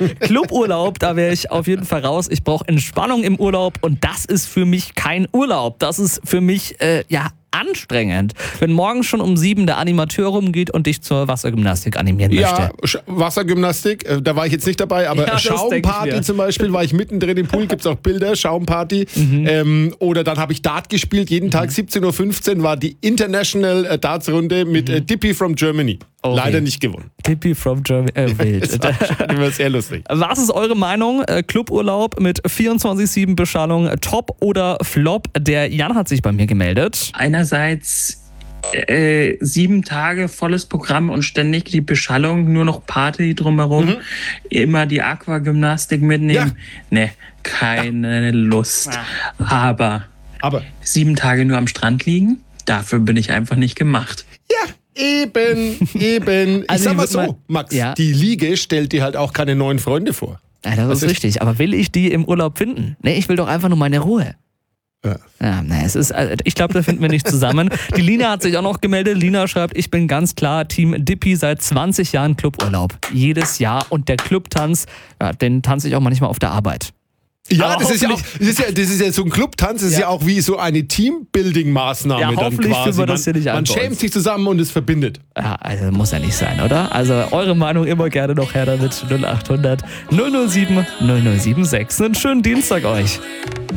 Cluburlaub, da wäre ich auf jeden Fall raus. Ich brauche Entspannung im Urlaub und das ist für mich kein Urlaub. Das ist für mich, anstrengend. Wenn morgen schon um 7 der Animateur rumgeht und dich zur Wassergymnastik animieren möchte. Ja, Wassergymnastik, da war ich jetzt nicht dabei, aber Ja, Schaumparty zum Beispiel, war ich mittendrin im Pool, gibt's auch Bilder, Schaumparty. Oder dann habe ich Dart gespielt, jeden Tag 17.15 Uhr war die International Darts-Runde mit Dippy from Germany. Okay. Leider nicht gewonnen. Dippy from Germany. Wild. Das war immer sehr lustig. Was ist eure Meinung? Cluburlaub mit 24/7 Beschallung, Top oder Flop? Der Jan hat sich bei mir gemeldet. Einerseits 7 Tage volles Programm und ständig die Beschallung, nur noch Party drumherum, immer die Aquagymnastik mitnehmen. Nee, keine Lust. Aber 7 Tage nur am Strand liegen, dafür bin ich einfach nicht gemacht. Ja, eben. Ich sag mal so, Max, die Liege stellt dir halt auch keine neuen Freunde vor. Ja, das ist richtig. Aber will ich die im Urlaub finden? Nee, ich will doch einfach nur meine Ruhe. Ich glaube, da finden wir nicht zusammen. Die Lina hat sich auch noch gemeldet. Lina schreibt, ich bin ganz klar Team Dippy, seit 20 Jahren Cluburlaub. Jedes Jahr. Und der Clubtanz, den tanze ich auch manchmal auf der Arbeit. Ja, das ist ja so ein Clubtanz, das ist ja auch wie so eine Teambuilding-Maßnahme dann hoffentlich quasi. führen wir das hier nicht an. Man schämt sich zusammen und es verbindet. Ja, also muss ja nicht sein, oder? Also eure Meinung immer gerne noch her damit. 0800 007 0076. Einen schönen Dienstag euch.